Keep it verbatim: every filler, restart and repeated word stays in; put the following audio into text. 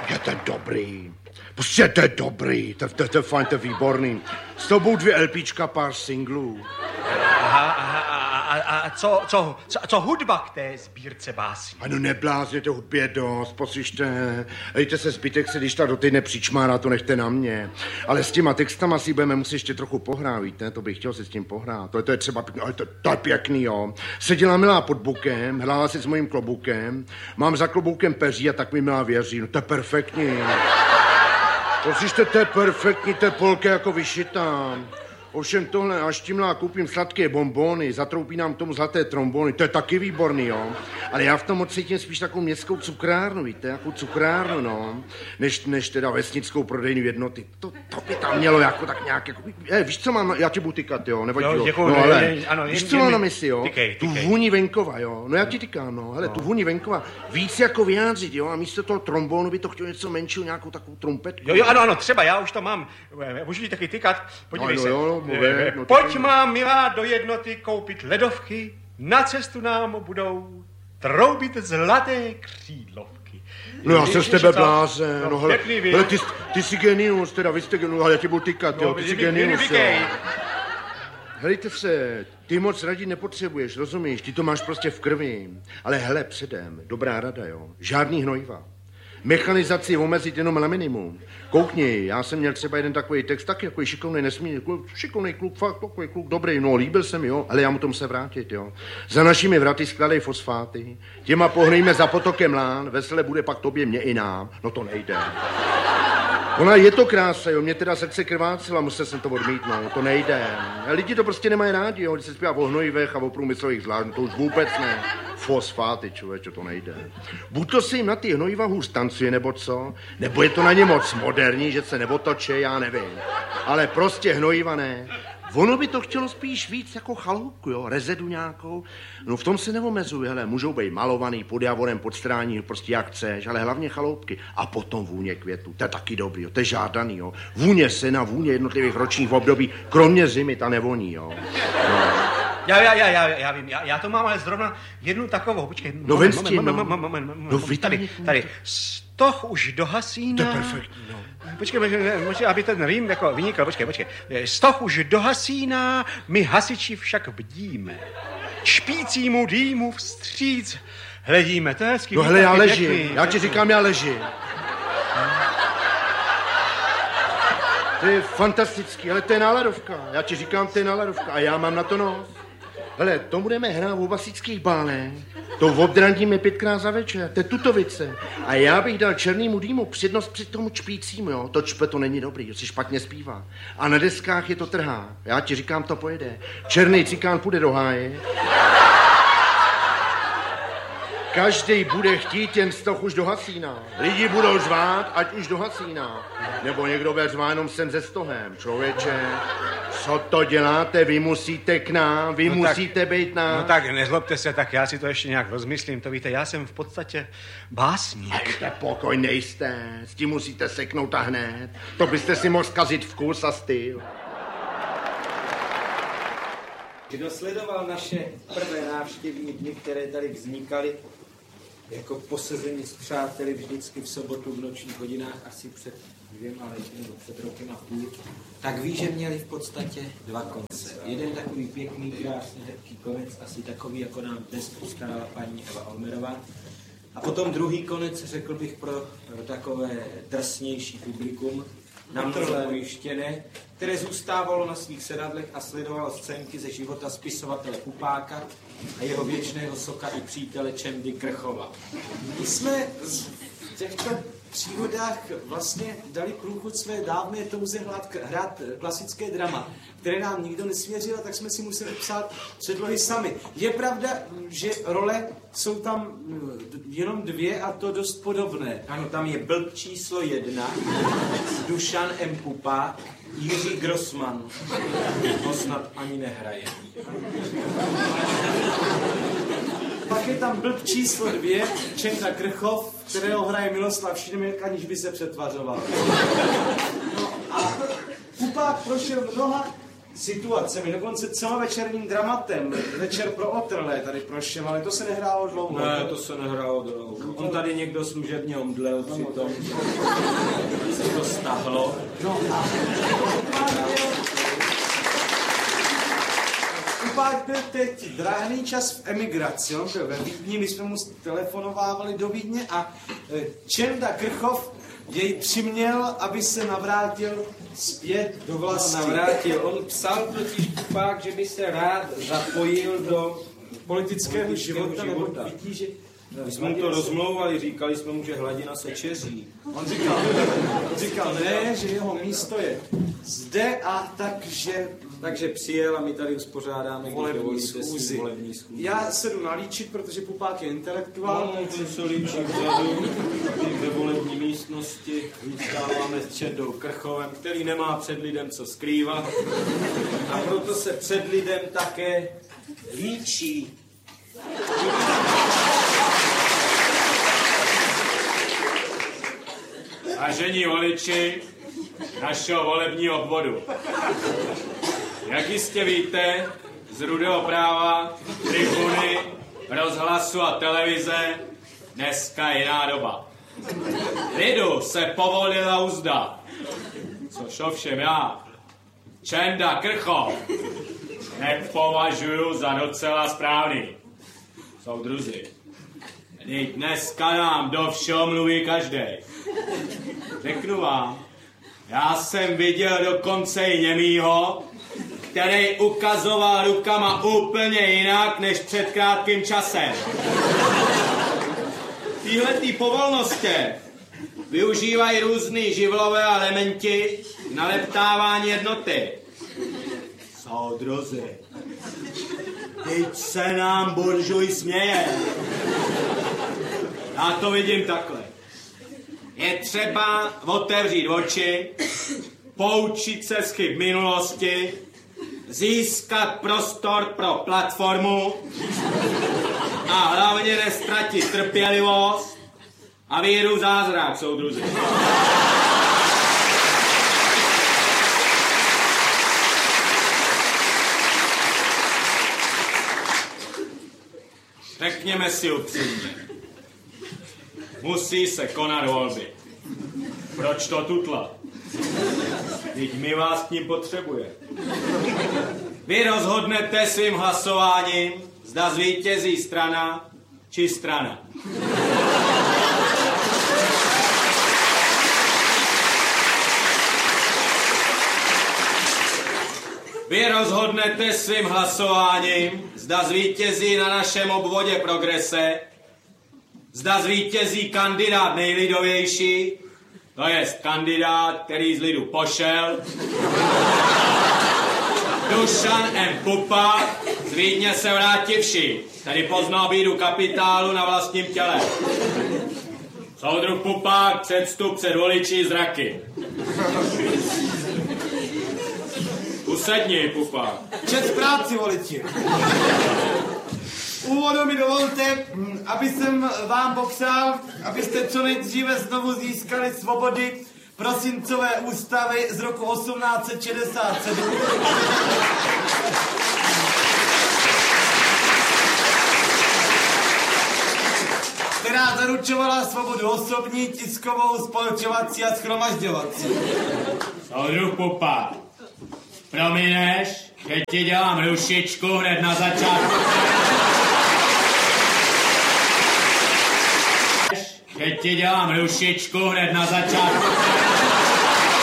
Je to dobrý. Prostě to je dobrý. To, to, to je fajn, to je výborný. S tobou dvě LPčka, pár singlů. Aha, aha, a, a, a co, co, co, co hudba k té sbírce básní? Ano, neblázněte, hudby je dost, poslyšte. Dejte se, zbytek se, když ta do týdne přičmárá, to nechte na mě. Ale s těma textama si budeme muset ještě trochu pohrát, víte, to bych chtěl se s tím pohrát. To, to je třeba pěkný, ale to, to je pěkný, jo. Seděla milá pod bukem, hrála si s mojím kloboukem, mám za kloboukem peří a tak mi milá věří, no to je perfektní. Poslyšte, to je perfektní, to je polka jako vyšitá. Ovšem tohle, až tím koupím sladké bonbony, zatroupí nám k tomu zlaté trombony, to je taky výborný, jo. Ale já v tom cítím spíš takovou městskou cukrárnu, víte, jakou cukrárnu, no, než, než teda vesnickou prodejnu jednoty. To, to by tam mělo jako tak nějak, jako, je, víš, co mám, já ti budu tykat, jo, nevadí, jo. Děkuju, No, ale, je, ano, víš, je, co je, mám je, na mysli, jo, tykej, tu tykej. vůni venkova, jo, no já ti tykám, no, hele, no. Tu vůni venkova, víc jako vyjádřit, jo, a místo toho trombonu by to chtělo něco menšího, nějakou takovou trompetku. Jo, jo, ano, ano, třeba, já už to mám, můžu ti taky tykat, podívej no, se. Jo, jo, mluvé, no, Pojď má, milá, do jednoty koupit ledovky, na cestu nám budou troubit zlaté křídlovky. No já jsem z tebe blázen, no, no hele, pěkný, hele ty, ty jsi genius, teda vy jste genius, ale já tě budu tykat, jo, ty jsi genius, jo. Helejte se, ty moc radit nepotřebuješ, rozumíš, ty to máš prostě v krvi, ale hele, předem, dobrá rada, jo, žádný hnojiva. Mechanizaci omezit jenom na minimum. Koukni, já jsem měl třeba jeden takový text, taky jako šikovnej, nesmírný kluk, šikovnej kluk, fakt takový kluk, dobrý, no, líbil se mi, jo, ale já mu tomu se vrátit, jo. Za našimi vraty skladej fosfáty, těma pohnejme za potokem lán, vesele bude pak tobě, mě i nám, no to nejde. Ona je to krása, jo, mě teda srdce krvácela, musel jsem to odmítnout, to nejde. Lidi to prostě nemají rádi, jo, když se zpívá o hnojivech a o průmyslových zvlášť, to už vůbec ne. Fosfáty, člověče, to nejde. Buď to se jim na ty hnojiva hůř tancuje, nebo co, nebo je to na ně moc moderní, že se neotočí, já nevím. Ale prostě hnojiva ne. Ono by to chtělo spíš víc jako chaloupku, jo, rezedu nějakou. No v tom se neomezuje, hele, můžou být malovaný pod javorem, pod strání, prostě jak chceš, ale hlavně chaloupky. A potom vůně květů, to je taky dobrý, jo, to je žádaný, jo. Vůně sena, vůně jednotlivých ročních období, kromě zimy, ta nevoní, jo. No. Já, já, já, já, já vím, já, já to mám ale zrovna jednu takovou, počkej. No moment, vensky, moment, no. moment, moment, moment, No, moment, tady, tady, stoch už do hasína. To je perfektní, no. Počkej, počkej, aby ten rým jako vynikl, počkej, počkej. Stoch už do hasína, my hasiči však bdíme. Špícímu dýmu vstříc hledíme, to je hezký. No hele, já ležím, já ti říkám, já ležím. To je fantastický, ale to je náladovka. Já ti říkám, to je náladovka a já mám na to nos. Hele, to budeme hrát o vasických bálech. To obdrandíme pětkrát za večer, to je tutovice. A já bych dal černýmu dýmu přednost před tomu čpícímu, jo. To čpe to není dobrý, jo, si špatně zpívá. A na deskách je to trhá. Já ti říkám, to pojede. Černý cikán půjde do háje. Každý bude chtít jen stoch už do hasína. Lidi budou řvát, ať už do hasína. Nebo někdo bude řvát jenom sem ze stohem. Člověče, co to děláte? Vy musíte k nám, vy no musíte tak, být nám. No tak nezlobte se, tak já si to ještě nějak rozmyslím. To víte, já jsem v podstatě básník. Dejte pokoj, nejste. S tím musíte seknout a hned. To byste si mohl zkazit vkus a styl. Kdo sledoval naše prvé návštěvní dny, které tady vznikaly, jako posezení s přáteli vždycky v sobotu v nočních hodinách, asi před dvěma lety nebo před rokem a půl, tak ví, že měli v podstatě dva konce. Jeden takový pěkný, krásný, hezký konec, asi takový, jako nám dnes postarala paní Eva Olmerová. A potom druhý konec, řekl bych, pro, pro takové drsnější publikum, namnoženo ujištěné, které zůstávalo na svých sedadlech a sledovalo scénky ze života spisovatele Pupáka a jeho věčného soka i přítele Čendy Krchova. My jsme v těchto příhodách vlastně dali průchod své dávné touze hrát, hrát klasické drama, které nám nikdo nesvěřil, tak jsme si museli psát předlohy sami. Je pravda, že role jsou tam jenom dvě a to dost podobné. Ano, tam je blb číslo jedna, Dušan M. Pupák, Jiří Grossman. To snad ani nehraje. Pak je tam blb číslo dvě, Čenda Krchov, kterého hraje Miloslav Šimek, aniž by se přetvařoval. No a Pupák prošel mnoha situacemi, dokonce celovečerním dramatem. Večer pro otrlé tady prošel, ale to se nehrálo dlouho. Ne, to se nehrálo dlouho. On tady někdo služebně omdlel při tom, že se to stahlo. No a... Upáč byl teď drahný čas v emigraci, on byl ve Vídni, my jsme mu telefonovávali do Vídně a Čenda Krchov jej přiměl, aby se navrátil zpět do vlasti. Navrátil. On psal totiž Pupák, že by se rád zapojil do politického života, života. Nebo vidí, že... My jsme mu to rozmlouvali, říkali jsme mu, že hladina se čeří. On říkal, on říkal ne, že jeho místo je zde a takže... Takže přijel a my tady uspořádáme volební schůzi. volební schůzi. Já se jdu nalíčit, protože Pupák je intelektuál. No, ten se líčí vzadu, ve volební místnosti vystáváme s Čendou Krchovem, který nemá před lidem co skrývat. A proto se před lidem také líčí. Vážení voliči našeho volebního obvodu, jak jistě víte, z Rudého práva, tribuny, rozhlasu a televize dneska je jiná doba. Lidu se povolila uzda, což ovšem já, Čenda Krchov, nepovažuju za docela správný. Soudruzi, vždyť dneska nám do všeho mluví každej. Řeknu vám, já jsem viděl dokonce i němýho, který ukazoval rukama úplně jinak než před krátkým časem. Týhletý povolnosti využívají různý živlové elementi k naleptávání jednoty. Soudruzi, teď se nám buržuj směje. Já to vidím takhle. Je třeba otevřít oči, poučit se z chyb minulosti, získat prostor pro platformu a hlavně nestratit trpělivost a víru v zázrak, soudruzi. Řekněme si upřímně. Musí se konat volby. Proč to tutla? Vždyť my vás k ním potřebuje. Vy rozhodnete svým hlasováním, zda zvítězí strana či strana. Vy rozhodnete svým hlasováním, zda zvítězí na našem obvodě Progrese, zda zvítězí kandidát nejlidovější, to jest kandidát, který z lidu pošel, Dušan M. Pupák, z Vídně se vrátivši, tedy poznal bídu kapitálu na vlastním těle. Soudruh Pupák, předstup před voliči zraky. Usedni, Pupák. Čest práci, voliči. Úvodu mi dovolte, aby jsem vám popřál, abyste co nejdříve znovu získali svobody prosincové ústavy z roku osmnáct set šedesát sedm. Která zaručovala svobodu osobní, tiskovou, spolčovací a shromažďovací. Soudruh Pupák, promineš, že ti dělám rušičku hned na začátku. Že ti dělám rušičku hned na začátku.